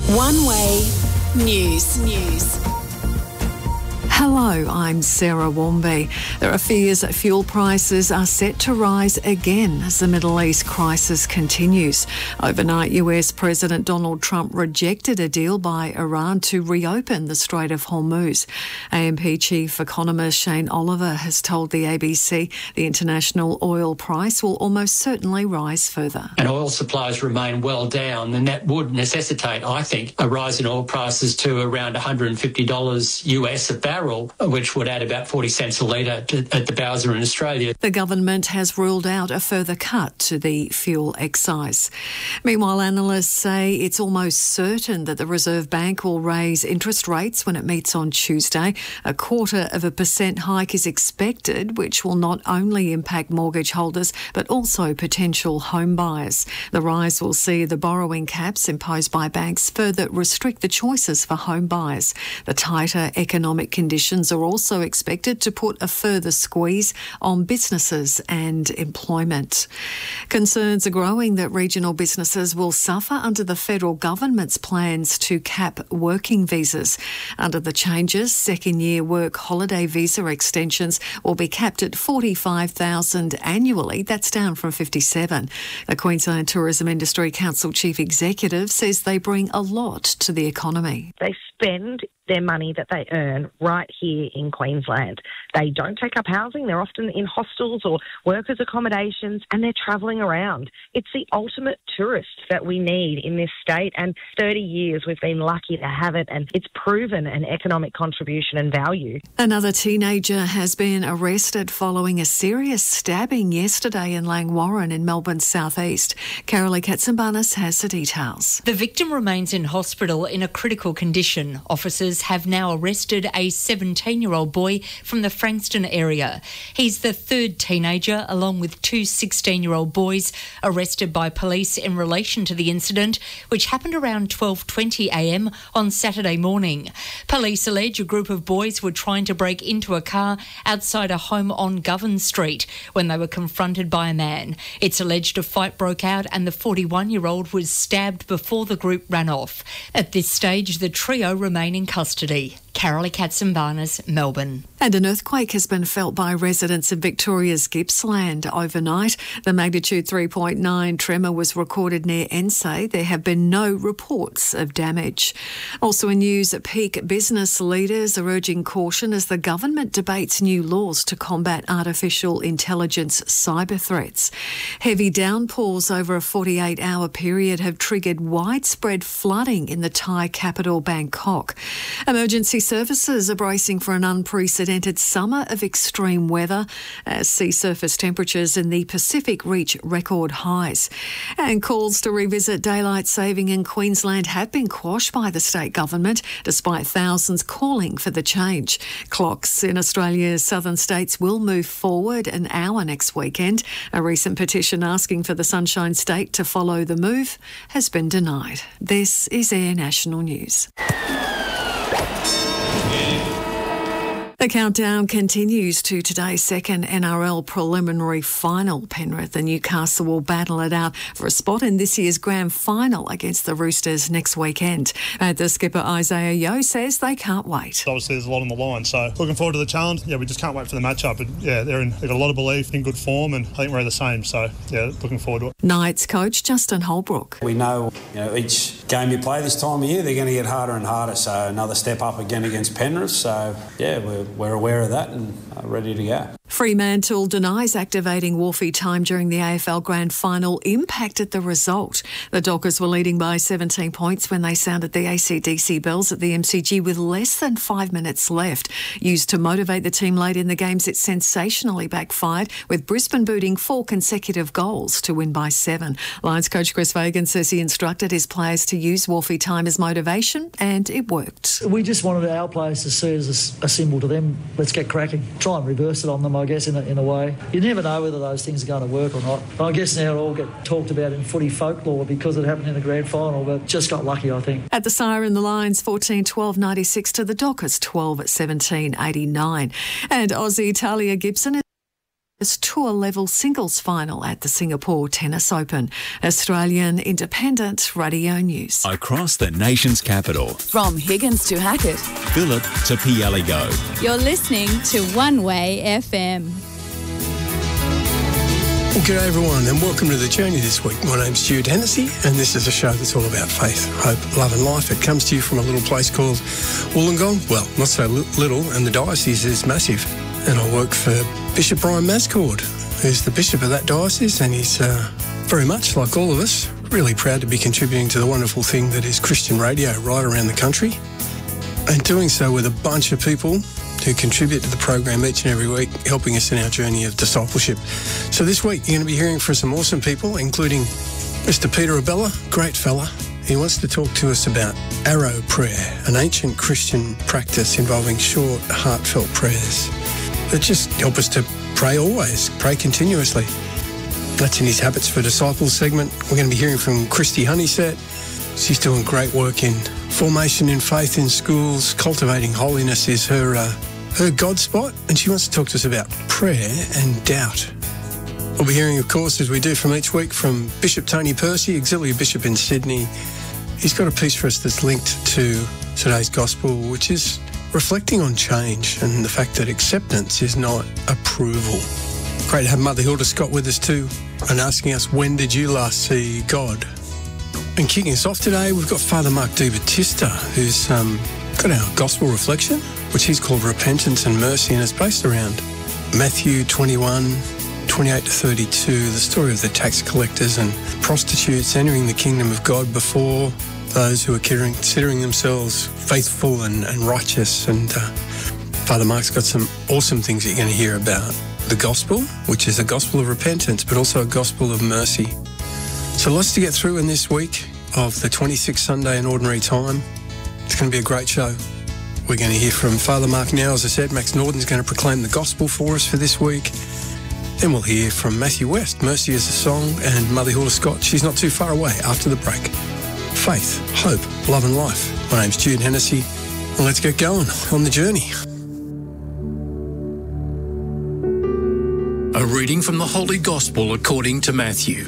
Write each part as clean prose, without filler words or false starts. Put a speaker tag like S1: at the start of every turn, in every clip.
S1: One Way News.
S2: Hello, I'm Sarah Warmby. There are fears that fuel prices are set to rise again as the Middle East crisis continues. Overnight, US President Donald Trump rejected a deal by Iran to reopen the Strait of Hormuz. AMP chief economist Shane Oliver has told the ABC the international oil price will almost certainly rise further.
S3: And oil supplies remain well down, and that would necessitate, I think, a rise in oil prices to around $150 US a barrel, which would add about 40 cents a litre at the Bowser in Australia.
S2: The government has ruled out a further cut to the fuel excise. Meanwhile, analysts say it's almost certain that the Reserve Bank will raise interest rates when it meets on Tuesday. 0.25% hike is expected, which will not only impact mortgage holders but also potential home buyers. The rise will see the borrowing caps imposed by banks further restrict the choices for home buyers. The tighter economic conditions are also expected to put a further squeeze on businesses and employment. Concerns are growing that regional businesses will suffer under the federal government's plans to cap working visas. Under the changes, second-year work holiday visa extensions will be capped at 45,000 annually. That's down from 57. The Queensland Tourism Industry Council Chief Executive says they bring a lot to the economy.
S4: They spend their money that they earn right here in Queensland. They don't take up housing. They're often in hostels or workers' accommodations, and they're travelling around. It's the ultimate tourist that we need in this state, and 30 years we've been lucky to have it, and it's proven an economic contribution and value.
S2: Another teenager has been arrested following a serious stabbing yesterday in Langwarrin in Melbourne's southeast. Carolee Katsimbanis has the details.
S5: The victim remains in hospital in a critical condition. Officers have now arrested a 17-year-old boy from the Frankston area. He's the third teenager, along with two 16-year-old boys, arrested by police in relation to the incident, which happened around 12:20am on Saturday morning. Police allege a group of boys were trying to break into a car outside a home on Govan Street when they were confronted by a man. It's alleged a fight broke out and the 41-year-old was stabbed before the group ran off. At this stage, the trio remain in custody. Carolee Katsimbanis, Melbourne.
S2: And an earthquake has been felt by residents of Victoria's Gippsland overnight. The magnitude 3.9 tremor was recorded near Ensay. There have been no reports of damage. Also in news, peak business leaders are urging caution as the government debates new laws to combat artificial intelligence cyber threats. Heavy downpours over a 48-hour period have triggered widespread flooding in the Thai capital, Bangkok. Emergency services are bracing for an unprecedented summer of extreme weather as sea surface temperatures in the Pacific reach record highs. And calls to revisit daylight saving in Queensland have been quashed by the state government, despite thousands calling for the change. Clocks in Australia's southern states will move forward an hour next weekend. A recent petition asking for the Sunshine State to follow the move has been denied. This is Air National News. The countdown continues to today's second NRL preliminary final. Penrith and Newcastle will battle it out for a spot in this year's grand final against the Roosters next weekend. The skipper Isaiah Yeo says they can't wait.
S6: Obviously there's a lot on the line, so looking forward to the challenge. Yeah, we just can't wait for the matchup. But yeah, they've got a lot of belief, in good form, and I think we're the same. So yeah, looking forward to it.
S2: Knights coach Justin Holbrook.
S7: We know, each game you play this time of year, they're going to get harder and harder. So another step up again against Penrith. So yeah, we're aware of that and ready to go.
S2: Fremantle denies activating Wolfie time during the AFL Grand Final impacted the result. The Dockers were leading by 17 points when they sounded the AC/DC bells at the MCG with less than 5 minutes left. Used to motivate the team late in the games, it sensationally backfired, with Brisbane booting 4 consecutive goals to win by 7. Lions coach Chris Fagan says he instructed his players to use Wolfie time as motivation, and it worked.
S8: We just wanted our players to see it as a symbol to them. Let's get cracking. Try and reverse it on them, I guess, in a way. You never know whether those things are going to work or not. I guess now it all get talked about in footy folklore because it happened in the grand final, but just got lucky, I think.
S2: At the Siren, the Lions 14-12-96 to the Dockers 12-17-89. And Aussie Talia Gibson tour-level singles final at the Singapore Tennis Open. Australian Independent Radio News.
S9: Across the nation's capital.
S1: From Higgins to Hackett.
S9: Phillip to Pieligo.
S1: You're listening to One Way FM.
S10: Well, g'day everyone and welcome to The Journey this week. My name's Jude Hennessy and this is a show that's all about faith, hope, love and life. It comes to you from a little place called Wollongong. Well, not so little, and the diocese is massive. And I work for Bishop Brian Mascord, who's the bishop of that diocese, and he's very much like all of us, really proud to be contributing to the wonderful thing that is Christian radio right around the country, and doing so with a bunch of people who contribute to the program each and every week, helping us in our journey of discipleship. So this week, you're going to be hearing from some awesome people, including Mr. Peter Abella, great fella. He wants to talk to us about arrow prayer, an ancient Christian practice involving short, heartfelt prayers that just help us to pray always, pray continuously. That's in his Habits for Disciples segment. We're going to be hearing from Christy Honeysett. She's doing great work in formation in faith in schools. Cultivating holiness is her God spot, and she wants to talk to us about prayer and doubt. We'll be hearing, of course, as we do from each week, from Bishop Tony Percy, Auxiliary Bishop in Sydney. He's got a piece for us that's linked to today's gospel, which is reflecting on change and the fact that acceptance is not approval. Great to have Mother Hilda Scott with us too, and asking us, when did you last see God? And kicking us off today, we've got Father Mark Di Battista, who's got our gospel reflection, which he's called Repentance and Mercy, and it's based around Matthew 21:28-32, the story of the tax collectors and prostitutes entering the kingdom of God before those who are considering themselves faithful and righteous. And Father Mark's got some awesome things that you're going to hear about the gospel, which is a gospel of repentance, but also a gospel of mercy. So lots to get through in this week of the 26th Sunday in Ordinary Time. It's going to be a great show. We're going to hear from Father Mark now. As I said, Max Norton's going to proclaim the gospel for us for this week. Then we'll hear from Matthew West, Mercy is a Song, and Mother Hilda Scott, she's not too far away after the break. Faith, hope, love and life. My name's Jude Hennessy, and let's get going on the journey.
S11: A reading from the Holy Gospel according to Matthew.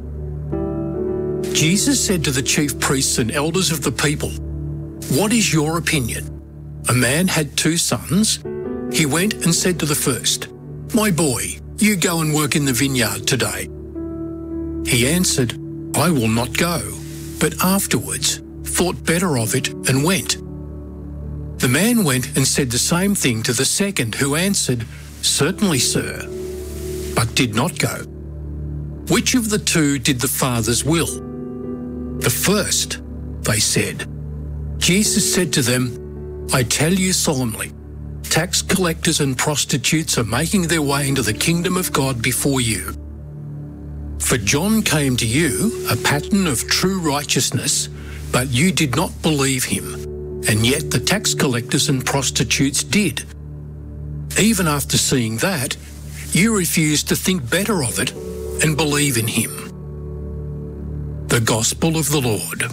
S11: Jesus said to the chief priests and elders of the people, "What is your opinion? A man had 2 sons. He went and said to the first, 'My boy, you go and work in the vineyard today.' He answered, 'I will not go,' but afterwards thought better of it and went. The man went and said the same thing to the second, who answered, 'Certainly, sir,' but did not go. Which of the 2 did the Father's will?" "The first," they said. Jesus said to them, "I tell you solemnly, tax collectors and prostitutes are making their way into the kingdom of God before you. For John came to you, a pattern of true righteousness, but you did not believe him, and yet the tax collectors and prostitutes did. Even after seeing that, you refused to think better of it and believe in him." The Gospel of the Lord.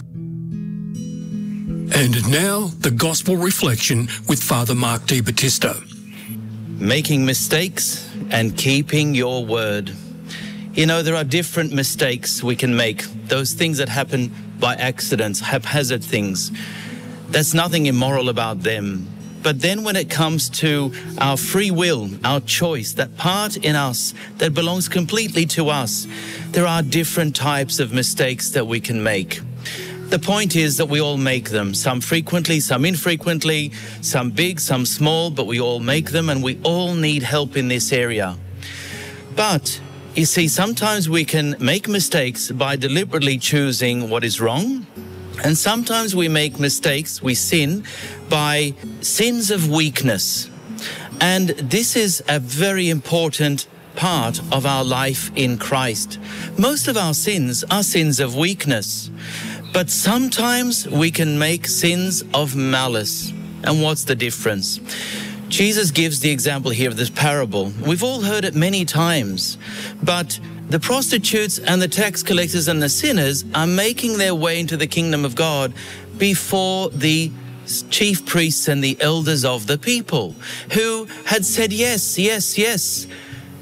S11: And now, the Gospel Reflection with Father Mark Di Battista.
S12: Making mistakes and keeping your word. You know, there are different mistakes we can make. Those things that happen by accidents, haphazard things. There's nothing immoral about them. But then when it comes to our free will, our choice, that part in us that belongs completely to us, there are different types of mistakes that we can make. The point is that we all make them, some frequently, some infrequently, some big, some small, but we all make them, and we all need help in this area. But you see, sometimes we can make mistakes by deliberately choosing what is wrong, and sometimes we make mistakes, we sin, by sins of weakness. And this is a very important part of our life in Christ. Most of our sins are sins of weakness, but sometimes we can make sins of malice. And what's the difference? Jesus gives the example here of this parable. We've all heard it many times, but the prostitutes and the tax collectors and the sinners are making their way into the kingdom of God before the chief priests and the elders of the people, who had said, yes, yes, yes,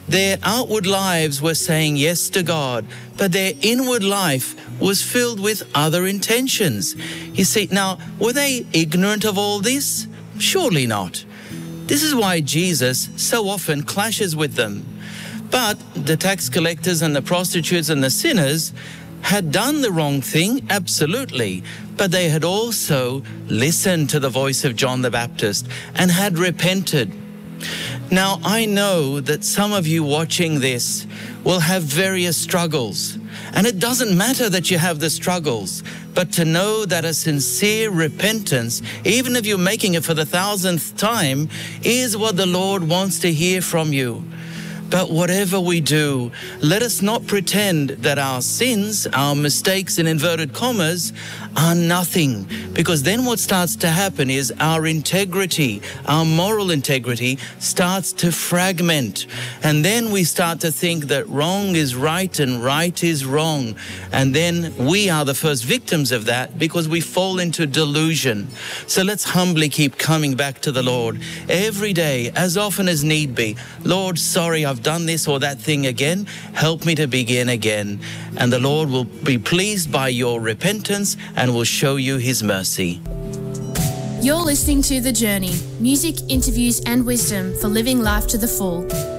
S12: Their outward lives were saying yes to God, but their inward life was filled with other intentions. You see, now, were they ignorant of all this? Surely not. This is why Jesus so often clashes with them. But the tax collectors and the prostitutes and the sinners had done the wrong thing, absolutely, but they had also listened to the voice of John the Baptist and had repented. Now, I know that some of you watching this will have various struggles, and it doesn't matter that you have the struggles, but to know that a sincere repentance, even if you're making it for the 1,000th time, is what the Lord wants to hear from you. But whatever we do, let us not pretend that our sins, our mistakes in inverted commas, are nothing. Because then what starts to happen is our integrity, our moral integrity, starts to fragment. And then we start to think that wrong is right and right is wrong. And then we are the first victims of that because we fall into delusion. So let's humbly keep coming back to the Lord every day, as often as need be. Lord, sorry, I've done this or that thing again. Help me to begin again. And the Lord will be pleased by your repentance and will show you his mercy.
S13: You're listening to The Journey, music, interviews and wisdom for living life to the full.